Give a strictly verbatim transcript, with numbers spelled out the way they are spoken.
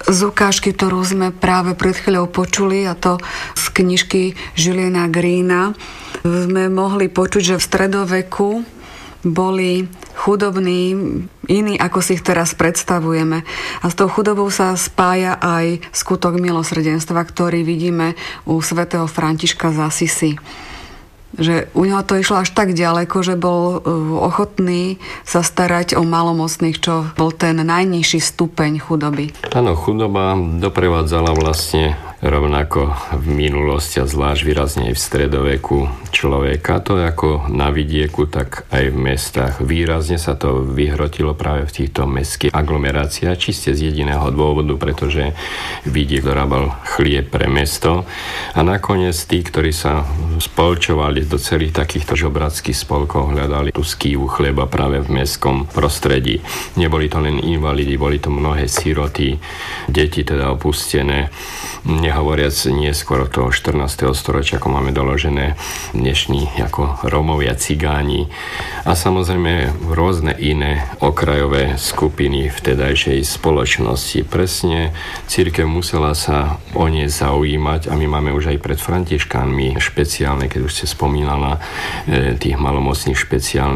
z ukážky, ktorú sme práve pred chvíľou počuli, a to z knižky Juliana Greena, sme mohli počuť, že v stredoveku boli chudobní iní, ako si ich teraz predstavujeme. A s tou chudobou sa spája aj skutok milosrdenstva, ktorý vidíme u svätého Františka z Assisi. Že u neho to išlo až tak ďaleko, že bol ochotný sa starať o malomocných, čo bol ten najnižší stupeň chudoby. Áno, chudoba doprevádzala vlastne rovnako v minulosti a zvlášť výrazne aj v stredoveku človeka. To ako na vidieku, tak aj v mestách. Výrazne sa to vyhrotilo práve v týchto mestských aglomeráciách, čiste z jediného dôvodu, pretože vidiek dorábal chlieb pre mesto. A nakoniec tí, ktorí sa spolčovali do celých takýchto žobrackých spolkov, hľadali tú skývu chleba práve v mestskom prostredí. Neboli to len invalidi, boli to mnohé siroty, deti teda opustené, nehovoriac neskôr od toho štrnásteho storočia, ako máme doložené dnešní ako Rómovia, Cigáni a samozrejme rôzne iné okrajové skupiny vtedajšej spoločnosti. Presne cirkev musela sa o ne zaujímať a my máme už aj pred Františkánmi špeciálne, keď už ste spomínala tých malomocných špeciálnych